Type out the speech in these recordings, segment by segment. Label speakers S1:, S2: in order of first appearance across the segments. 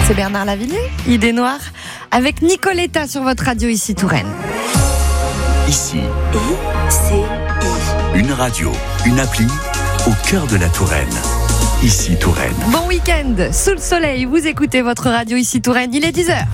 S1: C'est Bernard Lavilliers, Idée Noire, avec Nicoletta sur votre radio ici Touraine.
S2: Ici, une radio, une appli au cœur de la Touraine. Ici Touraine.
S1: Bon week-end, sous le soleil, vous écoutez votre radio ici Touraine, il est 10h.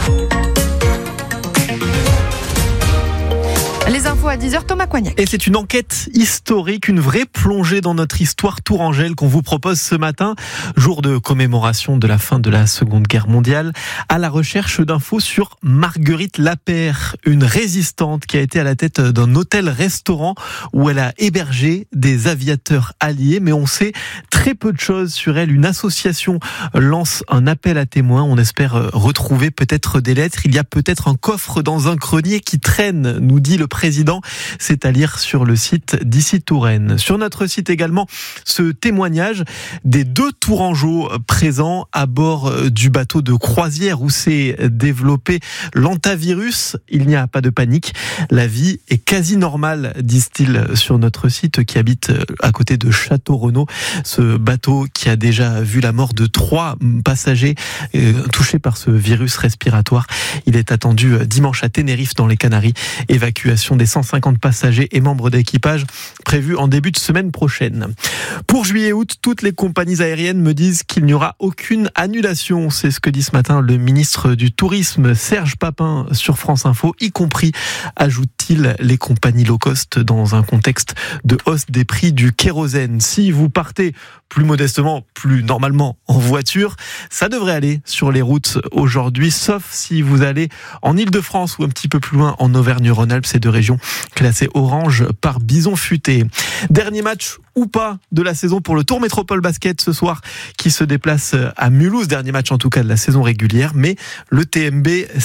S1: Les infos à 10h, Thomas Coignac.
S3: Et c'est une enquête historique, une vraie plongée dans notre histoire tourangelle qu'on vous propose ce matin, jour de commémoration de la fin de la Seconde Guerre mondiale, à la recherche d'infos sur Marguerite Lapeyre, une résistante qui a été à la tête d'un hôtel-restaurant où elle a hébergé des aviateurs alliés, mais on sait très peu de choses sur elle. Une association lance un appel à témoins, on espère retrouver peut-être des lettres, il y a peut-être un coffre dans un grenier qui traîne, nous dit le président, c'est à lire sur le site d'Ici Touraine. Sur notre site également, ce témoignage des 2 Tourangeaux présents à bord du bateau de croisière où s'est développé l'hantavirus. Il n'y a pas de panique, la vie est quasi normale, disent-ils sur notre site, qui habite à côté de Château-Renaud. Ce bateau qui a déjà vu la mort de 3 passagers touchés par ce virus respiratoire. Il est attendu dimanche à Tenerife dans les Canaries. Évacuation des 150 passagers et membres d'équipage prévue en début de semaine prochaine. Pour juillet-août, toutes les compagnies aériennes me disent qu'il n'y aura aucune annulation. C'est ce que dit ce matin le ministre du Tourisme, Serge Papin, sur France Info, y compris, ajoute-t-il, les compagnies low cost dans un contexte de hausse des prix du kérosène. Si vous partez plus modestement, plus normalement en voiture, ça devrait aller sur les routes aujourd'hui, sauf si vous allez en Île-de-France ou un petit peu plus loin en Auvergne-Rhône-Alpes, ces 2 régions classées orange par bison futé. Dernier match ou pas de la saison pour le Tour Métropole Basket ce soir qui se déplace à Mulhouse, dernier match en tout cas de la saison régulière, mais le TMB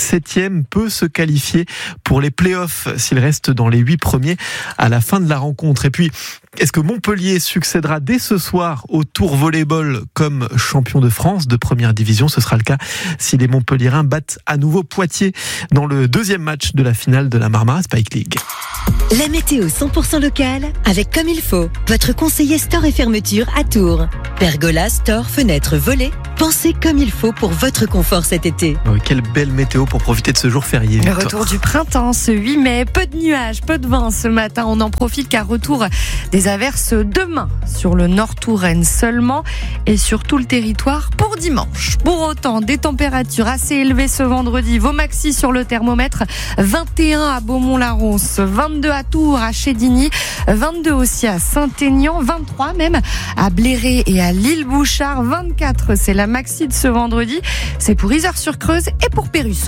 S3: 7e peut se qualifier pour les playoffs s'il reste dans les 8 premiers à la fin de la rencontre. Et puis, est-ce que Montpellier succédera dès ce soir au Tour Volleyball comme champion de France de première division? Ce sera le cas si les Montpelliérains battent à nouveau Poitiers dans le 2e match de la finale de la Marmara Spike League.
S4: La météo 100% locale avec Comme il faut, votre conseiller store et fermeture à Tours. Pergola, store, fenêtres, volets. Pensez comme il faut pour votre confort cet été.
S3: Quelle belle météo pour profiter de ce jour férié.
S1: Le retour du printemps ce 8 mai, peu de nuages, peu de vent ce matin. On en profite car retour des averses demain sur le Nord Touraine seulement et sur tout le territoire pour dimanche. Pour autant, des températures assez élevées ce vendredi. Vos maxi sur le thermomètre, 21 à Beaumont-la-Ronce, 22 à Tours, à Chédigny, 22 aussi à Saint-Aignan, 23 même à Bléré et à l'Île-Bouchard, 24 c'est la maxi de ce vendredi. C'est pour Isère-sur-Creuse et pour Pérusson.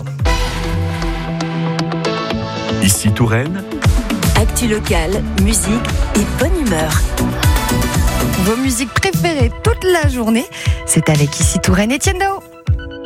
S2: Ici Touraine.
S4: Actu locale, musique et bonne humeur.
S1: Vos musiques préférées toute la journée, c'est avec Ici Touraine, Etienne Dao.